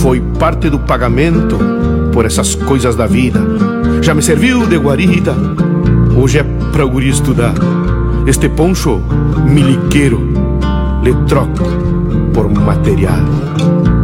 foi parte do pagamento por essas coisas da vida. Já me serviu de guarida, hoje é pra o guri estudar. Este poncho miliqueiro lhe troco por material.